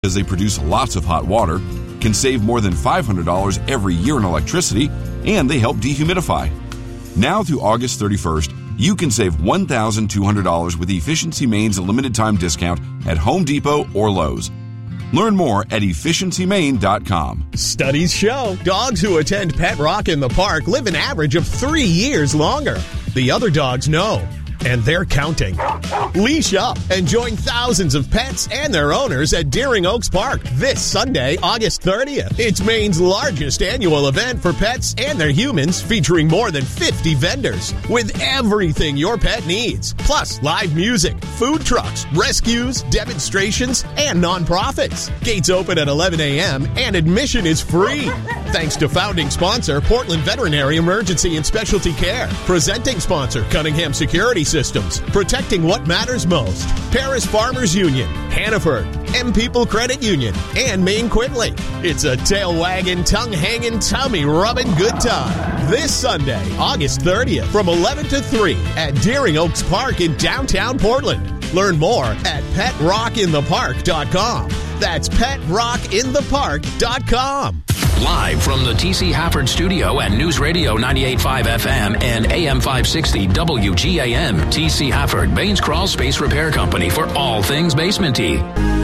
as they produce lots of hot water, can save more than $500 every year in electricity, and they help dehumidify. Now through August 31st, you can save $1,200 with Efficiency Maine's limited time discount at Home Depot or Lowe's. Learn more at efficiencymaine.com. Studies show dogs who attend Pet Rock in the Park live an average of 3 years longer. The other dogs know, and they're counting. Leash up and join thousands of pets and their owners at Deering Oaks Park this Sunday, August 30th. It's Maine's largest annual event for pets and their humans, featuring more than 50 vendors with everything your pet needs. Plus, live music, food trucks, rescues, demonstrations, and nonprofits. Gates open at 11 a.m. and admission is free. Thanks to founding sponsor, Portland Veterinary Emergency and Specialty Care. Presenting sponsor, Cunningham Security Systems, protecting what matters most. Paris Farmers Union, Hannaford, M People Credit Union, and Maine Quickly. It's a tail-wagging, tongue-hanging, tummy-rubbing good time. This Sunday, August 30th, from 11 to 3 at Deering Oaks Park in downtown Portland. Learn more at PetRockInThePark.com. That's PetRockInThePark.com. Live from the T.C. Hafford Studio at News Radio 98.5 FM and AM 560 WGAM. T.C. Hafford, Baines Crawl Space Repair Company for all things basement-y.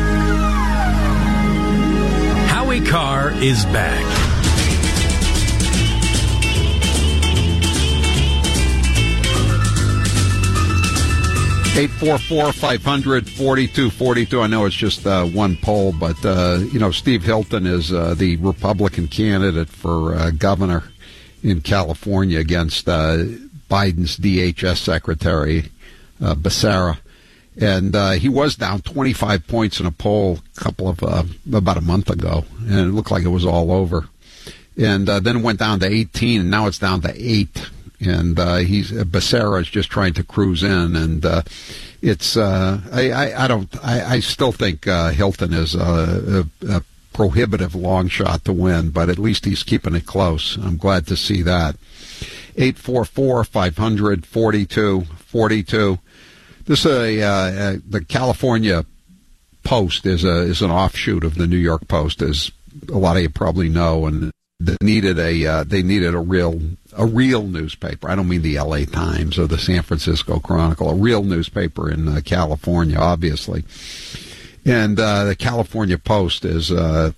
Howie Carr is back. Eight 844-500-4242. I know it's just one poll, but, Steve Hilton is the Republican candidate for governor in California against Biden's DHS Secretary, Becerra. And he was down 25 points in a poll about a month ago, and it looked like it was all over. And then it went down to 18, and now it's down to 8. And Becerra is just trying to cruise in, and I still think Hilton is a prohibitive long shot to win, but at least he's keeping it close. I'm glad to see that. 844-500-4242. This the California Post is an offshoot of the New York Post, as a lot of you probably know, and they needed a real newspaper. I don't mean the L.A. Times or the San Francisco Chronicle. A real newspaper in California, obviously. And the California Post is the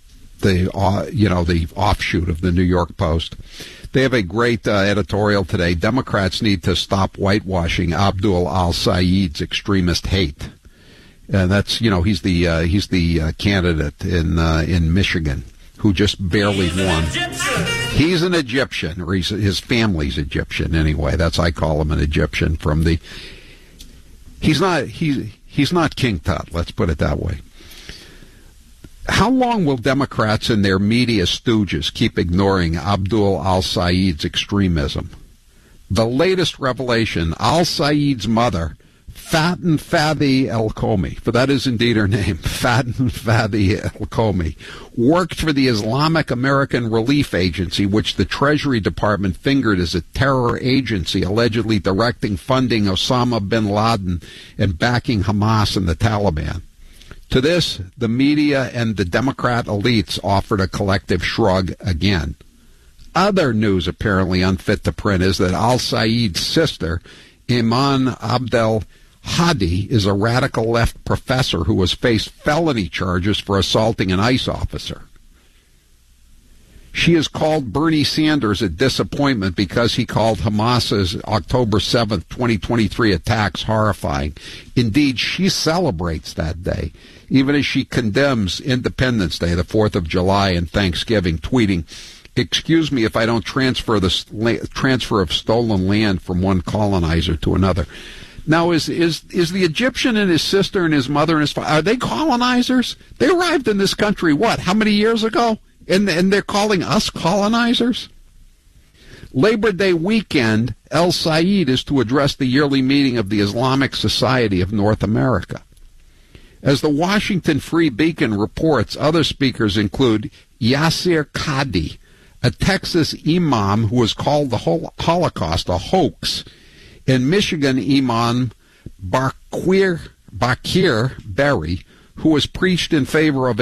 offshoot of the New York Post. They have a great editorial today. Democrats need to stop whitewashing Abdul al-Sayed's extremist hate. And that's he's the candidate in Michigan who just barely won. He's an Egyptian, or his family's Egyptian anyway. I call him an Egyptian he's not King Tut, let's put it that way. How long will Democrats and their media stooges keep ignoring Abdul al-Sayed's extremism? The latest revelation, al-Sayed's mother, Faten Fadi El-Komi, for that is indeed her name, Faten Fadi El-Komi, worked for the Islamic American Relief Agency, which the Treasury Department fingered as a terror agency allegedly directing funding Osama bin Laden and backing Hamas and the Taliban. To this, the media and the Democrat elites offered a collective shrug again. Other news apparently unfit to print is that al-Sayed's sister, Iman Abdel Hadi, is a radical left professor who has faced felony charges for assaulting an ICE officer. She has called Bernie Sanders a disappointment because he called Hamas's October 7th, 2023 attacks horrifying. Indeed, she celebrates that day, even as she condemns Independence Day, the 4th of July, and Thanksgiving, tweeting, "Excuse me if I don't transfer of stolen land from one colonizer to another." Now, is the Egyptian and his sister and his mother and his father, are they colonizers? They arrived in this country, how many years ago? And they're calling us colonizers? Labor Day weekend, El-Sayed is to address the yearly meeting of the Islamic Society of North America. As the Washington Free Beacon reports, other speakers include Yasir Qadi, a Texas imam who has called the Holocaust a hoax, and Michigan Imam Bakir Berry, who has preached in favor of